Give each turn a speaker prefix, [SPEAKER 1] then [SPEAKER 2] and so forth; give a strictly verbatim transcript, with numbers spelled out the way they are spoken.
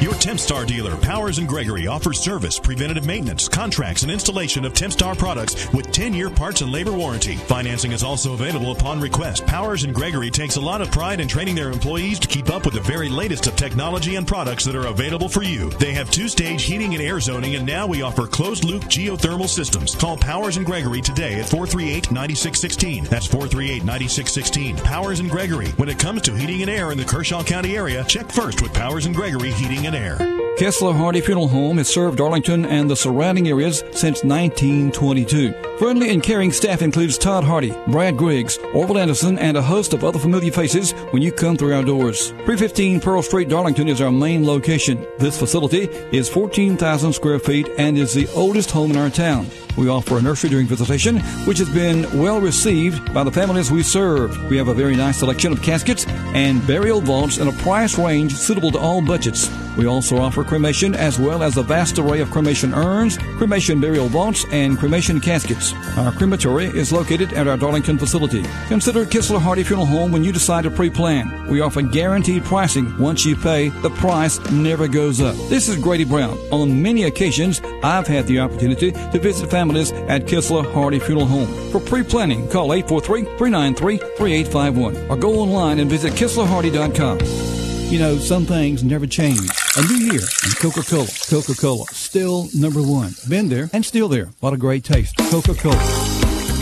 [SPEAKER 1] Your Tempstar dealer, Powers and Gregory, offers service, preventative maintenance, contracts, and installation of Tempstar products with ten-year parts and labor warranty. Financing is also available upon request. Powers and Gregory takes a lot of pride in training their employees to keep up with the very latest of technology and products that are available for you. They have two-stage heating and air zoning, and now we offer closed-loop geothermal systems. Call Powers and Gregory today at four three eight, nine six one six. That's four three eight, nine six one six. Powers and Gregory. When it comes to heating and air in the Kershaw County area, check first with Powers and Gregory Heating and Air.
[SPEAKER 2] Kessler Hardy Funeral Home has served Darlington and the surrounding areas since nineteen twenty-two. Friendly and caring staff includes Todd Hardy, Brad Griggs, Orville Anderson, and a host of other familiar faces when you come through our doors. three fifteen Pearl Street, Darlington is our main location. This facility is fourteen thousand square feet and is the oldest home in our town. We offer a nursery during visitation, which has been well received by the families we serve. We have a very nice selection of caskets and burial vaults in a price range suitable to all budgets. We also offer cremation as well as a vast array of cremation urns, cremation burial vaults, and cremation caskets. Our crematory is located at our Darlington facility. Consider Kessler Hardy Funeral Home when you decide to pre-plan. We offer guaranteed pricing. Once you pay, the price never goes up. This is Grady Brown. On many occasions, I've had the opportunity to visit families at Kessler Hardy Funeral Home. For pre-planning, call eight four three, three nine three, three eight five one or go online and visit kessler hardy dot com. You know, some things never change. A new year and Coca-Cola. Coca-Cola, still number one. Been there and still there. What a great taste. Coca-Cola.